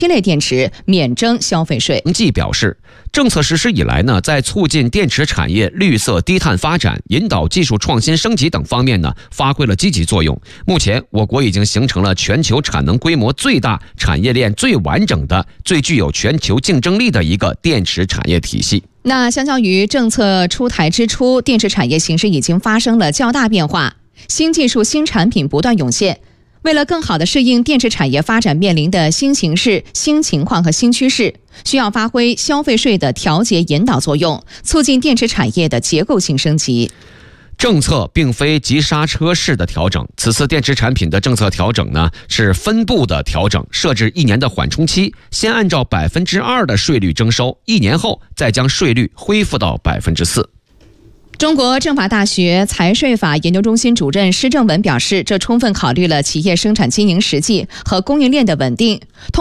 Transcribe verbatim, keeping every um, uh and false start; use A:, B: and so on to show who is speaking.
A: 这类电池免征消费税。
B: 既表示，政策实施以来呢，在促进电池产业绿色低碳发展、引导技术创新升级等方面呢，发挥了积极作用。目前，我国已经形成了全球产能规模最大、产业链最完整的、最具有全球竞争力的一个电池产业体系。
A: 那相较于政策出台之初，电池产业形势已经发生了较大变化，新技术、新产品不断涌现。为了更好地适应电池产业发展面临的新形势、新情况和新趋势，需要发挥消费税的调节引导作用，促进电池产业的结构性升级。
B: 政策并非急刹车式的调整，此次电池产品的政策调整呢，是分步的调整，设置一年的缓冲期，先按照百分之二的税率征收，一年后再将税率恢复到百分之四。
A: 中国政法大学财税法研究中心主任施正文表示，这充分考虑了企业生产经营实际和供应链的稳定。